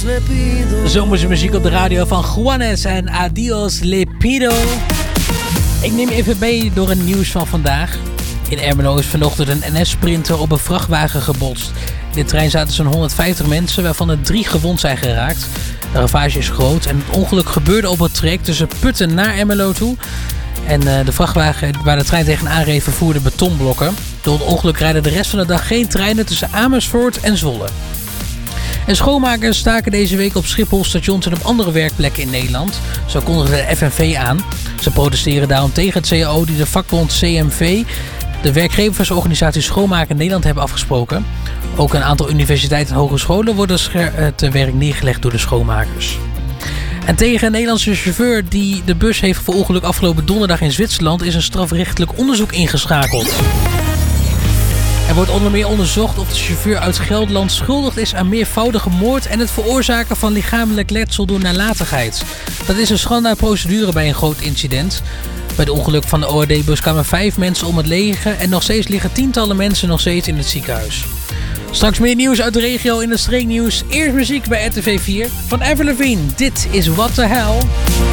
Zomerse muziek op de radio van Juanes en Adios Le Pido. Ik neem even mee door het nieuws van vandaag. In Ermelo is vanochtend een NS-sprinter op een vrachtwagen gebotst. In de trein zaten zo'n 150 mensen, waarvan er 3 gewond zijn geraakt. De ravage is groot en het ongeluk gebeurde op het traject tussen Putten naar Ermelo toe. En de vrachtwagen waar de trein tegenaan reed vervoerde betonblokken. Door het ongeluk rijden de rest van de dag geen treinen tussen Amersfoort en Zwolle. En schoonmakers staken deze week op Schiphol, stations en op andere werkplekken in Nederland. Zo kondigde de FNV aan. Ze protesteren daarom tegen het CAO die de vakbond CMV, de werkgeversorganisatie Schoonmaken Nederland, hebben afgesproken. Ook een aantal universiteiten en hogescholen worden te werk neergelegd door de schoonmakers. En tegen een Nederlandse chauffeur die de bus heeft verongelukt afgelopen donderdag in Zwitserland is een strafrechtelijk onderzoek ingeschakeld. Er wordt onder meer onderzocht of de chauffeur uit Gelderland schuldig is aan meervoudige moord en het veroorzaken van lichamelijk letsel door nalatigheid. Dat is een schandelijke procedure bij een groot incident. Bij het ongeluk van de ORD-bus kwamen 5 mensen om het leven en nog steeds liggen tientallen mensen nog steeds in het ziekenhuis. Straks meer nieuws uit de regio in het streeknieuws. Eerst muziek bij RTV 4 van Avril Lavigne. Dit is What the Hell.